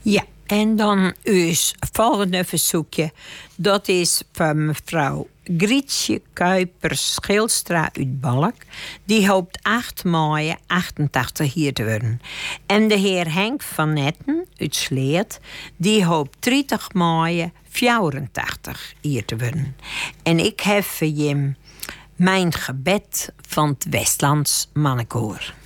Ja, en dan is volgende verzoekje. Dat is van mevrouw Grietje Kuipers-Schilstra uit Balk. Die hoopt 8 mei 88 hier te worden. En de heer Henk van Netten uit Sleert. Die hoopt 30 mei 84 hier te worden. En ik heb voor hem mijn gebed van het Westlands Mannenkoor.